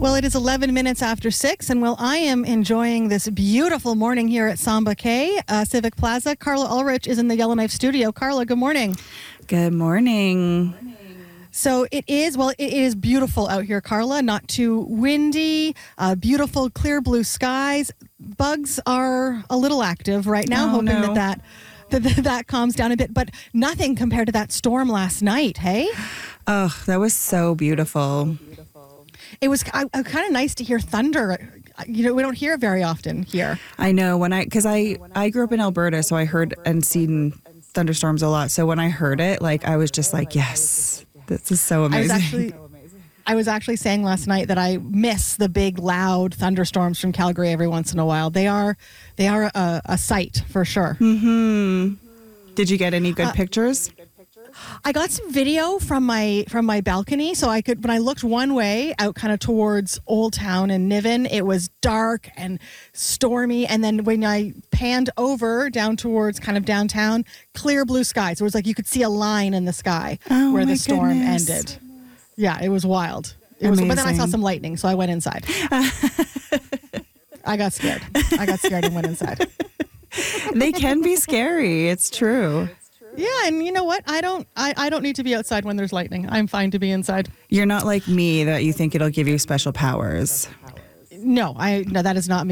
Well, it is 11 minutes after 6, and while I am enjoying this beautiful morning here at Samba K Civic Plaza, Carla Ulrich is in the Yellowknife studio. Carla, good morning. Good morning. So it is beautiful out here, Carla. Not too windy, beautiful clear blue skies. Bugs are a little active right now, hoping that calms down a bit, but nothing compared to that storm last night, hey? Oh, that was so beautiful. It was kind of nice to hear thunder. You know, we don't hear it very often here. I know because I grew up in Alberta, so I heard and seen thunderstorms a lot. So when I heard it, I was just like, yes, this is so amazing. I was actually saying last night that I miss the big, loud thunderstorms from Calgary every once in a while. They are a sight for sure. Mm-hmm. Did you get any good pictures? I got some video from my balcony, so I could. When I looked one way out, kind of towards Old Town and Niven, it was dark and stormy. And then when I panned over down towards kind of downtown, clear blue skies. So it was like you could see a line in the sky where the storm ended. Yeah, it was wild. But then I saw some lightning, so I went inside. I got scared. And went inside. They can be scary. It's true. Yeah, and you know what? I don't need to be outside when there's lightning. I'm fine to be inside. You're not like me that you think it'll give you special powers. No, that is not me.